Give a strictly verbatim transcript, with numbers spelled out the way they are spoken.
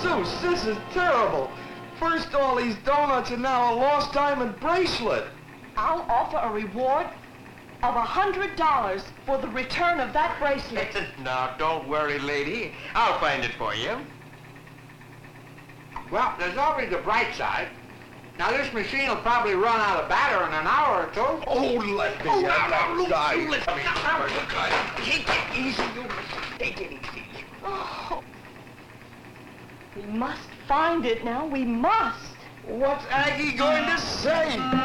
Zeus, this is terrible. First all these donuts and now a lost diamond bracelet. I'll offer a reward of a hundred dollars for the return of that bracelet. Now, don't worry, lady. I'll find it for you. Well, there's always the bright side. Now, this machine will probably run out of battery in an hour or two. Oh, let me Oh, have now, that now, guy. you listen to me. Take it easy, you. Take it easy. Oh. We must find it now. We must. What's Aggie going to say?